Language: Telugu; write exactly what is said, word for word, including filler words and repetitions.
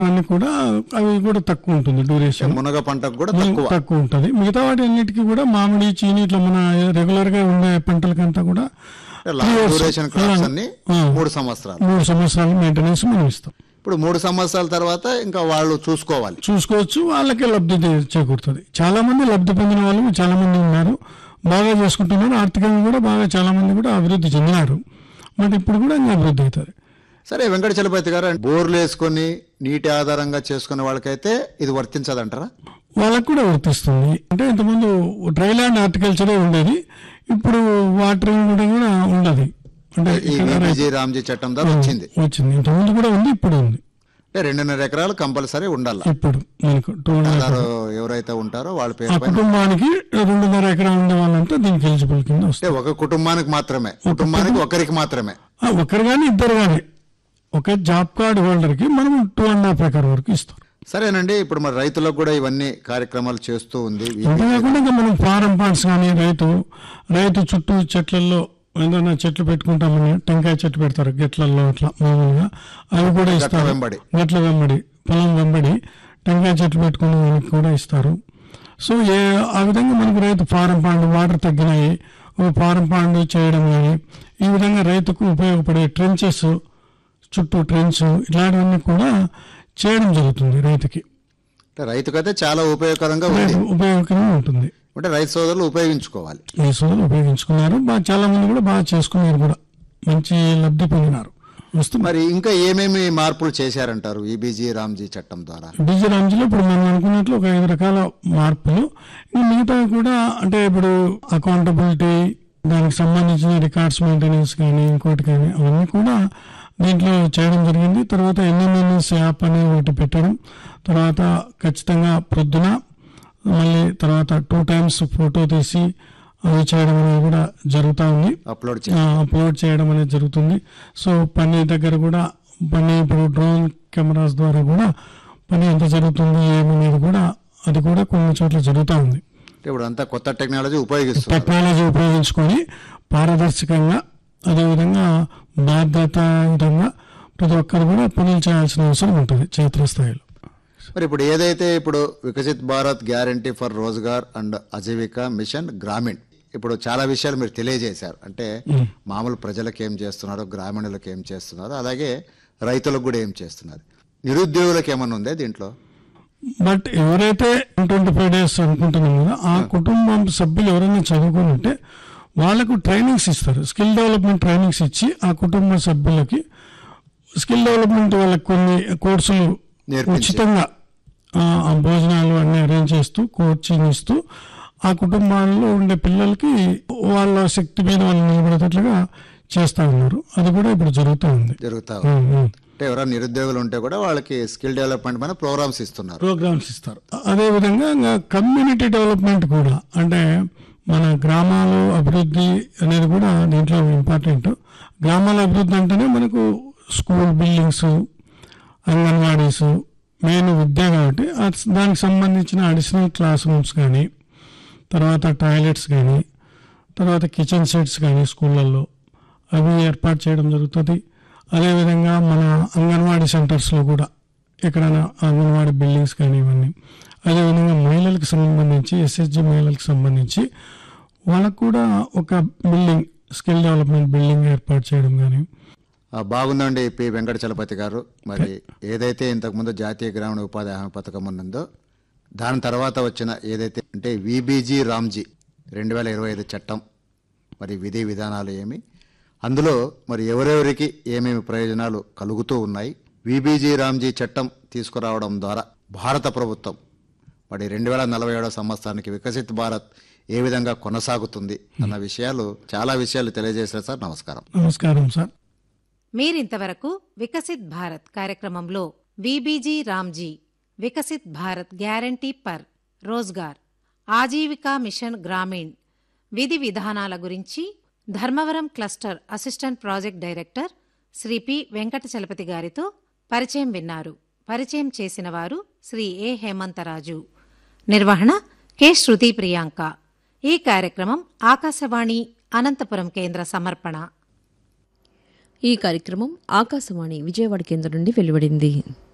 అన్ని కూడా అవి కూడా తక్కువ ఉంటుంది డ్యూరేషన్. మునగ పంటకు కూడా తక్కువ తక్కువ ఉంటుంది. మిగతా వాటి అన్నిటికీ కూడా మామిడి, చీని ఇట్లా మన రెగ్యులర్ గా ఉండే పంటలకంతా కూడా డ్యూరేషన్ క్రాప్స్ అన్ని మూడు సంవత్సరాలు మూడు సంవత్సరాలు మెయింటెనెన్స్ మనం ఇస్తాం. ఇప్పుడు మూడు సంవత్సరాల తర్వాత ఇంకా వాళ్ళు చూసుకోవాలి చూసుకోవచ్చు, వాళ్ళకే లబ్ధి చేకూరుతుంది. చాలా మంది లబ్ధి పొందిన వాళ్ళు చాలా మంది ఉన్నారు, బాగా చేసుకుంటున్నారు. ఆర్థికంగా కూడా బాగా చాలా మంది కూడా అభివృద్ధి చెందినారు. బట్ ఇప్పుడు కూడా ఇంకా అభివృద్ధి అవుతుంది. సరే వెంకట చలపతి గారు, బోర్లు వేసుకొని నీటి ఆధారంగా చేసుకునే వాళ్ళకైతే ఇది వర్తించదంటారా? వాళ్ళకు కూడా వర్తిస్తుంది. అంటే ఇంతకుముందు డ్రై ల్యాండ్ హార్టికల్చరే ఉండేది, ఇప్పుడు వాటరింగ్ కూడా కూడా ఉండదు. అంటే ఈ రామ్జీ చట్టం ద్వారా వచ్చింది వచ్చింది ఇంతకుముందు కూడా ఉంది, ఇప్పుడు ఉంది. అంటే రెండున్నర ఎకరాలు కంపల్సరీ ఉండాలి. ఇప్పుడు మనకు ఎవరైతే ఉంటారో వాళ్ళ ఆ కుటుంబానికి రెండున్నర ఎకరాలు ఉండే వాళ్ళంతా దీనికి ఎలిజిబుల్ కింద వస్తుంది. ఒక కుటుంబానికి మాత్రమే, కుటుంబానికి ఒకరికి మాత్రమే, ఒకరు కానీ ఇద్దరు కానీ ఒక జాబ్ కార్డ్ హోల్డర్ కి మనం టూ అండ్ హాఫ్ ఎకర్ వరకు ఇస్తాం. సరేనండి. ఇప్పుడు మరి రైతులకు కూడా ఇవన్నీ కార్యక్రమాలు చేస్తూ ఉంది. అంతేకాకుండా ఇంకా మనం ఫారం పార్ట్స్ కానీ రైతు రైతు చుట్టూ చెట్లలో ఏదైనా చెట్లు పెట్టుకుంటామని టెంకాయ చెట్టు పెడతారు గెట్లలో అట్లా మామూలుగా, అవి కూడా ఇస్తారు. వెంబడి గట్ల వెంబడి పొలం వెంబడి టెంకాయ చెట్లు పెట్టుకునే వాళ్ళకి కూడా ఇస్తారు. సో ఏ ఆ విధంగా మనకు రైతు ఫారం పాండ్ వాటర్ తగ్గినాయి ఒక ఫారం పాండ్ చేయడం కానీ, ఈ విధంగా రైతుకు ఉపయోగపడే ట్రెంచెస్ చుట్టూ ట్రెంచ్ ఇలాంటివన్నీ కూడా చేయడం జరుగుతుంది రైతుకి. రైతుకైతే చాలా ఉపయోగకరంగా ఉపయోగకరంగా ఉంటుంది. అంటే రైతు సోదరులు ఉపయోగించుకోవాలి. రైతు సోదరులు ఉపయోగించుకున్నారు, బాగా చాలా మంది కూడా బాగా చేసుకున్నారు, కూడా మంచి లబ్ధి పొందినారు. మరి ఇంకా ఏమేమి మార్పులు చేశారంటారు ఈ బీజీ రామ్జీ చట్టం ద్వారా? బీజీ రామ్జీలో ఇప్పుడు మనం అనుకున్నట్లు ఒక ఐదు రకాల మార్పులు, మిగతా కూడా అంటే ఇప్పుడు అకౌంటబిలిటీ, దానికి సంబంధించిన రికార్డ్స్ మెయింటెనెన్స్ కానీ ఇంకోటి కానీ అవన్నీ కూడా దీంట్లో చేయడం జరిగింది. తర్వాత ఎన్ఎంఎన్ఎస్ యాప్ అనే ఒకటి పెట్టడం, తర్వాత ఖచ్చితంగా ప్రొద్దున మళ్ళీ తర్వాత టూ టైమ్స్ ఫోటో తీసి అవి చేయడం అనేది కూడా జరుగుతూ ఉంది, అప్లోడ్ అప్లోడ్ చేయడం అనేది జరుగుతుంది. సో పని దగ్గర కూడా పని ఇప్పుడు డ్రోన్ కెమెరాస్ ద్వారా కూడా పని ఎంత జరుగుతుంది ఏమనేది కూడా అది కూడా కొన్ని చోట్ల జరుగుతూ ఉంది. ఇప్పుడు అంతా కొత్త టెక్నాలజీ ఉపయోగిస్తుంది. టెక్నాలజీ ఉపయోగించుకొని పారదర్శకంగా అదేవిధంగా బాధ్యతాయుతంగా ప్రతి ఒక్కరు కూడా పనులు చేయాల్సిన అవసరం ఉంటుంది క్షేత్రస్థాయిలో. మరి ఇప్పుడు ఏదైతే ఇప్పుడు Viksit Bharat guarantee for Rozgar and Aajeevika machine Grameen, ఇప్పుడు చాలా విషయాలు మీరు తెలియజేశారు. అంటే మామూలు ప్రజలకు ఏం చేస్తున్నారు, గ్రామీణులకు ఏం చేస్తున్నారు, అలాగే రైతులకు కూడా ఏం చేస్తున్నారు, నిరుద్యోగులకు ఏమన్నా ఉందే దీంట్లో? బట్ ఎవరైతే ట్వంటీ ఫైవ్ డేస్ అనుకుంటున్నాం కదా, ఆ కుటుంబం సభ్యులు ఎవరైనా చదువుకుని ఉంటే వాళ్ళకు ట్రైనింగ్స్ ఇస్తారు, స్కిల్ డెవలప్మెంట్ ట్రైనింగ్స్ ఇచ్చి ఆ కుటుంబ సభ్యులకి స్కిల్ డెవలప్మెంట్ వాళ్ళకి కొన్ని కోర్సులు ఉచితంగా భోజనాలు అన్ని అరేంజ్ చేస్తూ కోచింగ్ ఇస్తూ ఆ కుటుంబాల్లో ఉండే పిల్లలకి వాళ్ళ శక్తి మీద వాళ్ళు నిలబడేటట్లుగా చేస్తా ఉన్నారు. అది కూడా ఇప్పుడు జరుగుతూ ఉంది. జరుగుతా అంటే ఎవరైనా నిరుద్యోగులు ఉంటే కూడా వాళ్ళకి స్కిల్ డెవలప్మెంట్ పైన ప్రోగ్రామ్స్ ఇస్తున్నారు ప్రోగ్రామ్స్ ఇస్తారు అదేవిధంగా కమ్యూనిటీ డెవలప్మెంట్ కూడా, అంటే మన గ్రామాలు అభివృద్ధి అనేది కూడా దీంట్లో ఇంపార్టెంట్. గ్రామాల అభివృద్ధి అంటేనే మనకు స్కూల్ బిల్డింగ్స్, అంగన్వాడీస్, మెయిన్ విద్య కాబట్టి దానికి సంబంధించిన అడిషనల్ క్లాస్ రూమ్స్ కానీ, తర్వాత టాయిలెట్స్ కానీ, తర్వాత కిచెన్ సెట్స్ కానీ స్కూళ్ళల్లో అవి ఏర్పాటు చేయడం జరుగుతుంది. అదేవిధంగా మన అంగన్వాడీ సెంటర్స్లో కూడా ఎక్కడైనా అంగన్వాడీ బిల్డింగ్స్ కానీ ఇవన్నీ, అదేవిధంగా మహిళలకు సంబంధించి ఎస్ఎస్జి మహిళలకు సంబంధించి వాళ్ళకు కూడా ఒక బిల్డింగ్ స్కిల్ డెవలప్మెంట్ బిల్డింగ్ ఏర్పాటు చేయడం కానీ. బాగుందండి పి వెంకట చలపతి గారు. మరి ఏదైతే ఇంతకుముందు జాతీయ గ్రామీణ ఉపాధి హామీ పథకం ఉన్నదో దాని తర్వాత వచ్చిన ఏదైతే అంటే విబీజీ రామ్జీ రెండు వేల ఇరవై ఐదు చట్టం, మరి విధి విధానాలు ఏమి, అందులో మరి ఎవరెవరికి ఏమేమి ప్రయోజనాలు కలుగుతూ ఉన్నాయి, విబీజీ రామ్జీ చట్టం తీసుకురావడం ద్వారా భారత ప్రభుత్వం మరి రెండు వేల నలభై ఏడవ సంవత్సరానికి వికసిత్ భారత్ ఏ విధంగా కొనసాగుతుంది అన్న విషయాలు చాలా విషయాలు తెలియజేశారు సార్. నమస్కారం. నమస్కారం సార్. మీరింతవరకు వికసిత్ భారత్ కార్యక్రమంలో VBG Ramji Viksit Bharat guarantee per Rozgar Aajeevika machine Grameen విధి విధానాల గురించి Dharmavaram cluster assistant project director Shri P Venkata Chalapathi గారితో పరిచయం విన్నారు. పరిచయం చేసిన వారు శ్రీ ఏ హేమంతరాజు. నిర్వహణ కె శృతి ప్రియాంక. ఈ కార్యక్రమం ఆకాశవాణి అనంతపురం కేంద్ర సమర్పణ. ఈ కార్యక్రమం ఆకాశవాణి విజయవాడ కేంద్రం నుండి వెలువడింది.